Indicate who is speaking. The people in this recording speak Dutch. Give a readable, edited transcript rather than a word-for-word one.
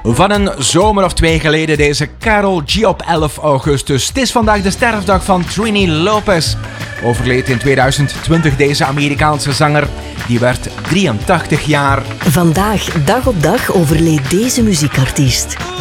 Speaker 1: Van een zomer of 2 geleden, deze Karol G op 11 augustus. Het is vandaag de sterfdag van Trini Lopez. Overleed in 2020 deze Amerikaanse zanger. Die werd 83 jaar.
Speaker 2: Vandaag, dag op dag, overleed deze muziekartiest.